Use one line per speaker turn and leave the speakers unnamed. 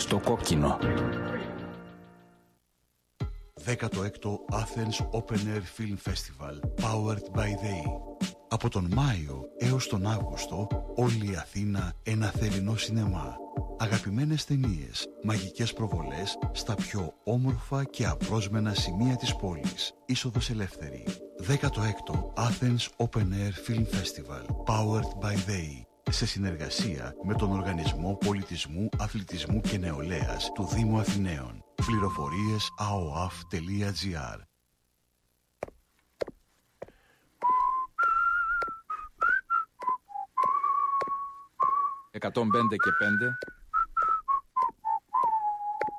στο κόκκινο.
16ο Athens Open Air Film Festival, powered by They. Από τον Μάιο έως τον Αύγουστο, όλη η Αθήνα ένα θερινό σινεμά. Αγαπημένες ταινίες, μαγικές προβολές στα πιο όμορφα και απρόσμενα σημεία της πόλης. Είσοδος ελεύθερη. 16ο Athens Open Air Film Festival, powered by They. Σε συνεργασία με τον Οργανισμό Πολιτισμού, Αθλητισμού και Νεολαίας του Δήμου Αθηναίων. Πληροφορίες aoaf.gr.
105 και 5